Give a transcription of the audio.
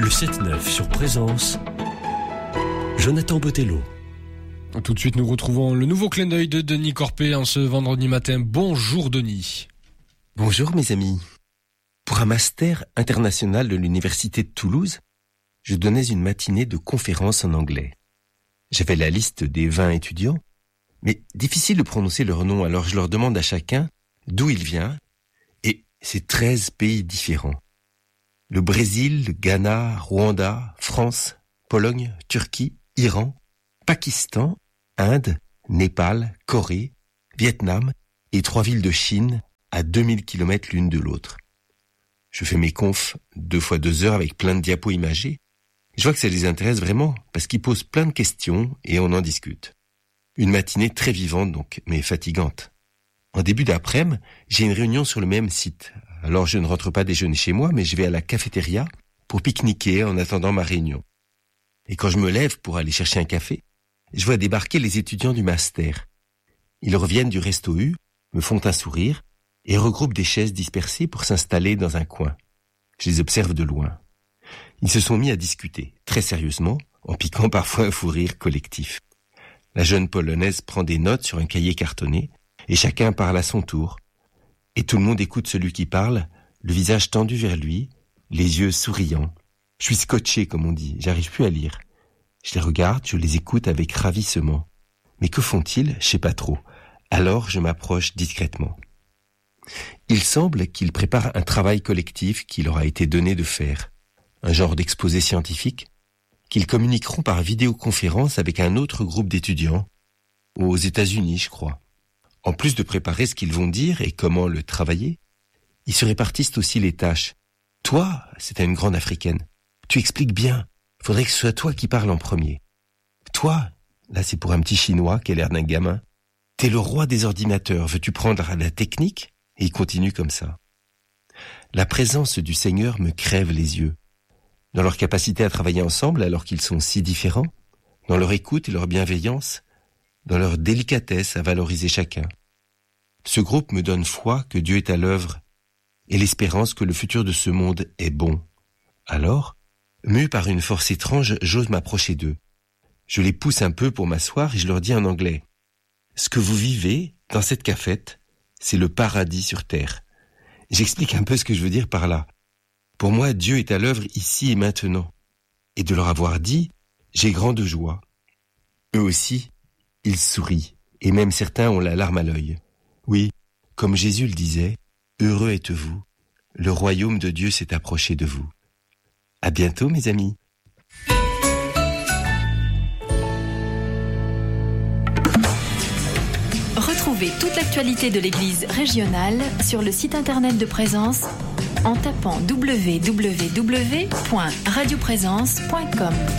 Le 7-9 sur Présence, Jonathan Botello. Tout de suite, nous retrouvons le nouveau clin d'œil de Denis Corpé en ce vendredi matin. Bonjour Denis. Bonjour mes amis. Pour un master international de l'Université de Toulouse, je donnais une matinée de conférences en anglais. J'avais la liste des 20 étudiants, mais difficile de prononcer leur nom, alors je leur demande à chacun d'où il vient, et c'est 13 pays différents. Le Brésil, le Ghana, Rwanda, France, Pologne, Turquie, Iran, Pakistan, Inde, Népal, Corée, Vietnam et 3 villes de Chine à 2000 km l'une de l'autre. Je fais mes confs 2 fois 2 heures avec plein de diapos imagés. Je vois que ça les intéresse vraiment parce qu'ils posent plein de questions et on en discute. Une matinée très vivante donc, mais fatigante. En début d'après-midi, j'ai une réunion sur le même site. Alors je ne rentre pas déjeuner chez moi, mais je vais à la cafétéria pour pique-niquer en attendant ma réunion. Et quand je me lève pour aller chercher un café, je vois débarquer les étudiants du master. Ils reviennent du Resto U, me font un sourire et regroupent des chaises dispersées pour s'installer dans un coin. Je les observe de loin. Ils se sont mis à discuter, très sérieusement, en piquant parfois un fou rire collectif. La jeune Polonaise prend des notes sur un cahier cartonné et chacun parle à son tour. Et tout le monde écoute celui qui parle, le visage tendu vers lui, les yeux souriants. Je suis scotché, comme on dit, j'arrive plus à lire. Je les regarde, je les écoute avec ravissement. Mais que font-ils ? Je sais pas trop. Alors je m'approche discrètement. Il semble qu'ils préparent un travail collectif qui leur a été donné de faire. Un genre d'exposé scientifique qu'ils communiqueront par vidéoconférence avec un autre groupe d'étudiants, aux États-Unis, je crois. En plus de préparer ce qu'ils vont dire et comment le travailler, ils se répartissent aussi les tâches. Toi, c'est à une grande africaine, tu expliques bien, faudrait que ce soit toi qui parle en premier. Toi, là c'est pour un petit chinois qui a l'air d'un gamin, t'es le roi des ordinateurs, veux-tu prendre la technique ? Et il continue comme ça. La présence du Seigneur me crève les yeux. Dans leur capacité à travailler ensemble alors qu'ils sont si différents, dans leur écoute et leur bienveillance, dans leur délicatesse à valoriser chacun. Ce groupe me donne foi que Dieu est à l'œuvre et l'espérance que le futur de ce monde est bon. Alors, mu par une force étrange, j'ose m'approcher d'eux. Je les pousse un peu pour m'asseoir et je leur dis en anglais « Ce que vous vivez dans cette cafette, c'est le paradis sur terre. » J'explique un peu ce que je veux dire par là. Pour moi, Dieu est à l'œuvre ici et maintenant. Et de leur avoir dit, j'ai grande joie. Eux aussi, ils sourient, et même certains ont la larme à l'œil. Oui, comme Jésus le disait, heureux êtes-vous, le royaume de Dieu s'est approché de vous. À bientôt, mes amis. Retrouvez toute l'actualité de l'Église régionale sur le site internet de Présence en tapant www.radioprésence.com.